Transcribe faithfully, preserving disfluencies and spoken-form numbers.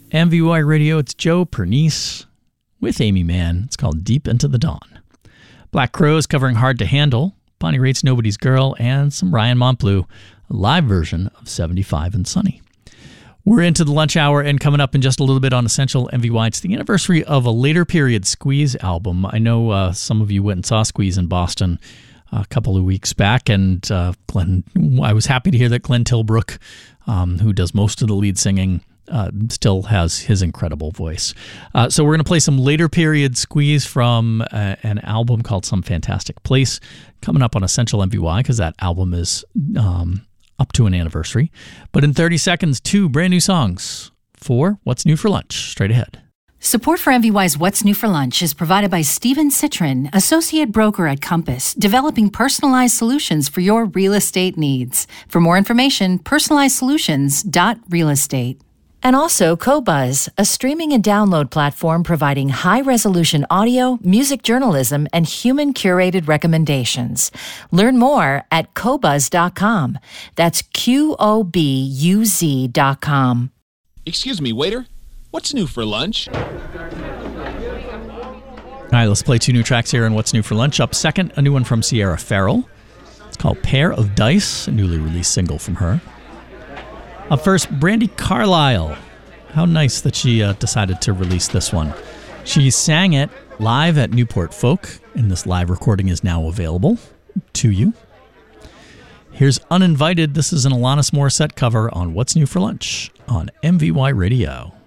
M V Y Radio, it's Joe Pernice with Amy Mann. It's called Deep Into the Dawn. Black Crowes covering Hard to Handle, Bonnie Raitt's Nobody's Girl, and some Ryan Montbleu, a live version of seventy-five and Sunny. We're into the lunch hour, and coming up in just a little bit on Essential M V Y, it's the anniversary of a later period Squeeze album. I know uh, some of you went and saw Squeeze in Boston a couple of weeks back, and uh, Glenn, I was happy to hear that Glenn Tilbrook, um, who does most of the lead singing, Uh, still has his incredible voice. Uh, so we're going to play some later period Squeeze from uh, an album called Some Fantastic Place, coming up on Essential M V Y, because that album is um, up to an anniversary. But in thirty seconds, two brand new songs for What's New for Lunch. Straight ahead. Support for M V Y's What's New for Lunch is provided by Steven Citrin, Associate Broker at Compass, developing personalized solutions for your real estate needs. For more information, personalized solutions dot real estate. And also Qobuz, a streaming and download platform providing high-resolution audio, music journalism, and human-curated recommendations. Learn more at Qobuz dot com. That's Q O B U Z dot com. Excuse me, waiter. What's new for lunch? All right, let's play two new tracks here on What's New for Lunch. Up second, a new one from Sierra Farrell. It's called Pair of Dice, a newly released single from her. Up first, Brandi Carlile. How nice that she uh, decided to release this one. She sang it live at Newport Folk, and this live recording is now available to you. Here's Uninvited. This is an Alanis Morissette cover on What's New for Lunch on M V Y Radio.